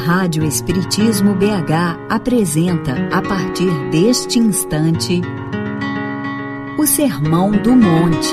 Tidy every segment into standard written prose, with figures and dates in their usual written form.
Rádio Espiritismo BH apresenta, a partir deste instante, o Sermão do Monte.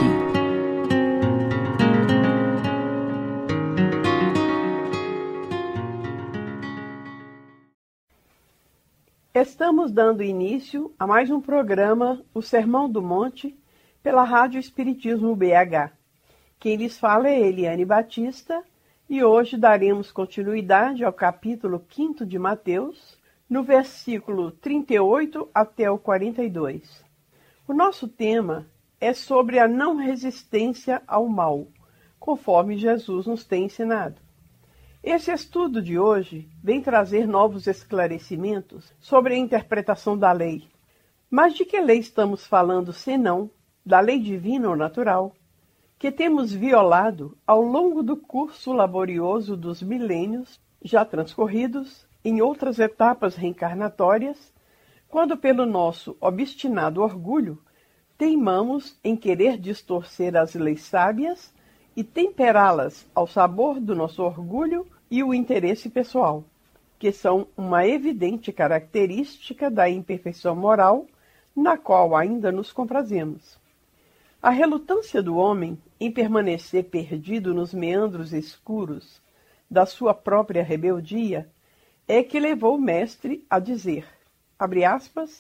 Estamos dando início a mais um programa, o Sermão do Monte, pela Rádio Espiritismo BH. Quem lhes fala é Eliane Batista, e hoje daremos continuidade ao capítulo 5 de Mateus, no versículo 38 até o 42. O nosso tema é sobre a não resistência ao mal, conforme Jesus nos tem ensinado. Esse estudo de hoje vem trazer novos esclarecimentos sobre a interpretação da lei. Mas de que lei estamos falando, senão da lei divina ou natural, que temos violado ao longo do curso laborioso dos milênios já transcorridos em outras etapas reencarnatórias, quando pelo nosso obstinado orgulho teimamos em querer distorcer as leis sábias e temperá-las ao sabor do nosso orgulho e o interesse pessoal, que são uma evidente característica da imperfeição moral na qual ainda nos comprazemos. A relutância do homem em permanecer perdido nos meandros escuros da sua própria rebeldia é que levou o mestre a dizer, abre aspas,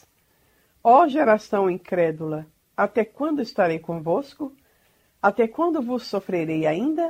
ó geração incrédula, até quando estarei convosco? Até quando vos sofrerei ainda?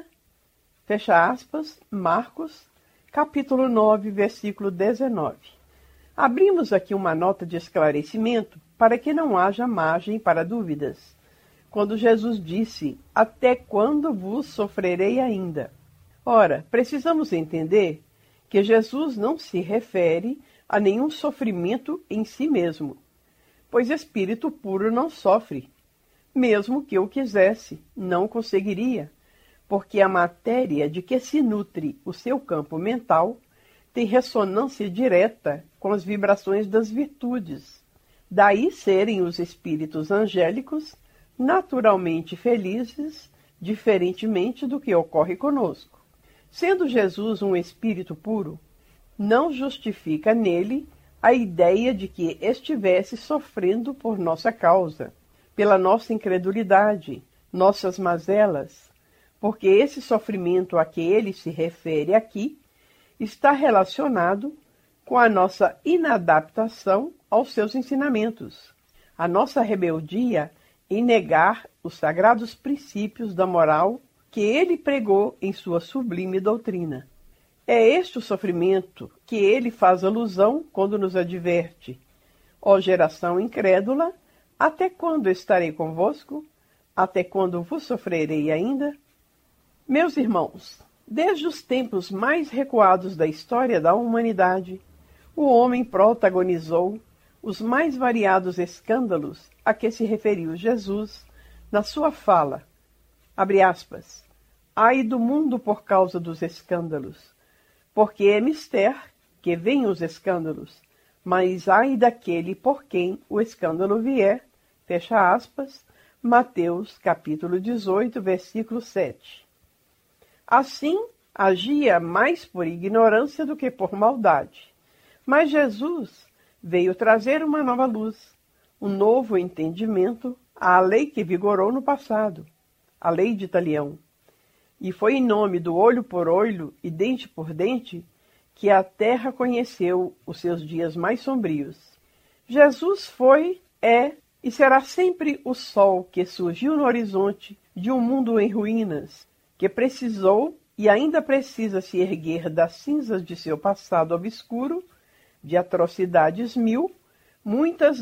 Fecha aspas, Marcos, capítulo 9, versículo 19. Abrimos aqui uma nota de esclarecimento para que não haja margem para dúvidas. Quando Jesus disse, até quando vos sofrerei ainda? Ora, precisamos entender que Jesus não se refere a nenhum sofrimento em si mesmo, pois espírito puro não sofre. Mesmo que eu quisesse, não conseguiria, porque a matéria de que se nutre o seu campo mental tem ressonância direta com as vibrações das virtudes. Daí serem os espíritos angélicos naturalmente felizes, diferentemente do que ocorre conosco. Sendo Jesus um espírito puro, não justifica nele a ideia de que estivesse sofrendo por nossa causa, pela nossa incredulidade, nossas mazelas, porque esse sofrimento a que ele se refere aqui está relacionado com a nossa inadaptação aos seus ensinamentos, a nossa rebeldia em negar os sagrados princípios da moral que ele pregou em sua sublime doutrina. É este o sofrimento que ele faz alusão quando nos adverte, ó geração incrédula, até quando estarei convosco? Até quando vos sofrerei ainda? Meus irmãos, desde os tempos mais recuados da história da humanidade, o homem protagonizou os mais variados escândalos a que se referiu Jesus na sua fala, abre aspas, ai do mundo por causa dos escândalos, porque é mister que venham os escândalos, mas ai daquele por quem o escândalo vier, fecha aspas, Mateus capítulo 18, versículo 7. Assim, agia mais por ignorância do que por maldade, mas Jesus veio trazer uma nova luz, um novo entendimento à lei que vigorou no passado, a lei de Talião. E foi em nome do olho por olho e dente por dente que a terra conheceu os seus dias mais sombrios. Jesus foi, é e será sempre o sol que surgiu no horizonte de um mundo em ruínas, que precisou e ainda precisa se erguer das cinzas de seu passado obscuro, de atrocidades mil, muitas